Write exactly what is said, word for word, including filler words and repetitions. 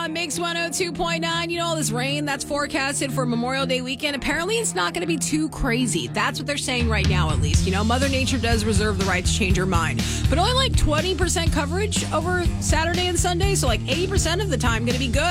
on Mix one oh two point nine. You know, all this rain that's forecasted for Memorial Day weekend. Apparently, it's not going to be too crazy. That's what they're saying right now, at least. You know, Mother Nature does reserve the right to change her mind. But only like twenty percent coverage over Saturday and Sunday. So like eighty percent of the time going to be good.